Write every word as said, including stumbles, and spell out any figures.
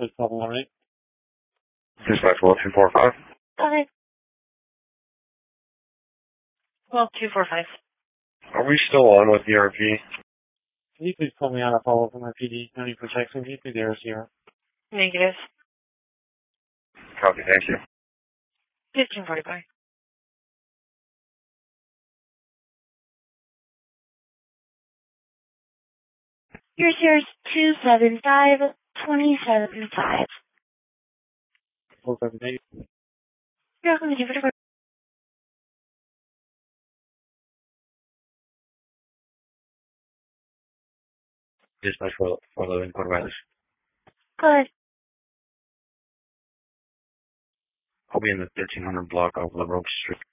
Dispatch twelve one eight. Dispatch twelve two four five. Okay. twelve two four five. Are we still on with the R P? Can you please call me on a follow-up from my P D? No need for texting. Can you please air Sierra? Negative. Copy, thank you. fifteen forty-five. Here's yours two seven five twenty seven five. four seven eight. You're welcome to give it a Dispatch for eleven Corvallis. Go ahead. I'll be in the thirteen hundred block of La Roche Street.